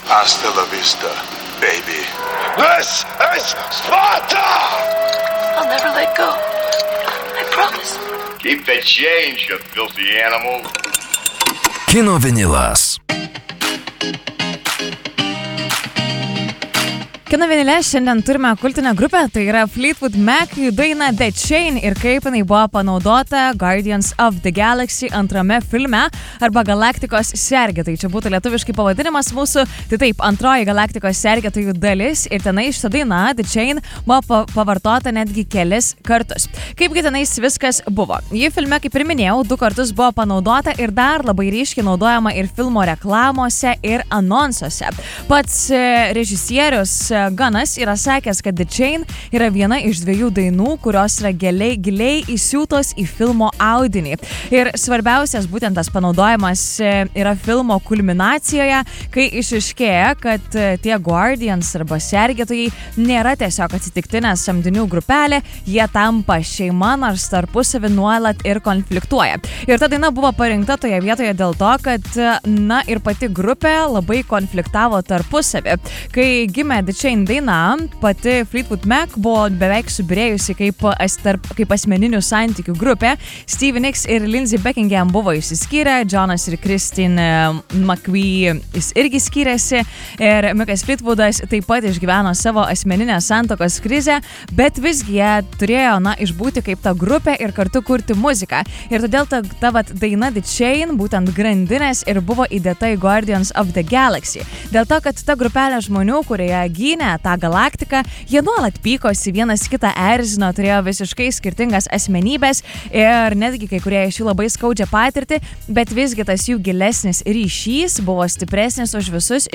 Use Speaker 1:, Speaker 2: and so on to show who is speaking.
Speaker 1: Hasta la vista, baby.
Speaker 2: This is Sparta!
Speaker 3: I'll never let go. I promise.
Speaker 2: Keep the change, you filthy animal.
Speaker 4: Kino vinilas.
Speaker 5: Kino vinile šiandien turime kultinę grupę, tai yra Fleetwood Mac, jų daina The Chain ir kaip jinai buvo panaudota Guardians of the Galaxy antrame filme arba Galaktikos sergėtojai. Čia būtų lietuviškai pavadinimas mūsų, tai taip, antroji Galaktikos sergėtojų dalis ir tenai šita daina The Chain buvo pavartota netgi kelis kartus. Kaipgi tenais viskas buvo? Ji filme, kaip ir minėjau, 2 kartus buvo panaudota ir dar labai ryškiai naudojama ir filmo reklamose ir anonsuose. Pats režisierius Gunas yra sakęs, kad The Chain yra viena iš 2 dainų, kurios yra giliai įsiūtos į filmo audinį. Ir svarbiausias būtent tas panaudojimas yra filmo kulminacijoje, kai išaiškėja, kad tie Guardians arba sergėtojai nėra tiesiog atsitiktinė samdinių grupelė, jie tampa šeima, nors tarpusavį nuolat ir konfliktuoja. Ir ta daina buvo parinkta toje vietoje dėl to, kad ir pati grupė labai konfliktavo tarpusavį. Kai gimė The Chain daina, pati Fleetwood Mac buvo beveik subirėjusi kaip asmeninių santykių grupė. Stevie Nicks ir Lindsey Buckingham buvo išsiskyrę, Jonas ir Christine McVie irgi skyrėsi ir Mickas Fleetwoodas taip pat išgyveno savo asmeninę santuokos krizę, bet visgi jie turėjo išbūti kaip ta grupė ir kartu kurti muziką. Ir todėl ta daina The Chain, būtent grandinės, ir buvo įdėta į Guardians of the Galaxy. Dėl to, kad ta grupelė žmonių, kurie gynė tą galaktiką, jie nuolat pykosi, vienas kitą erzino, turėjo visiškai skirtingas asmenybės ir netgi kai kurie iš jų labai skaudžią patirtį, bet visgi tas jų gilesnis ryšys buvo stipresnis už visus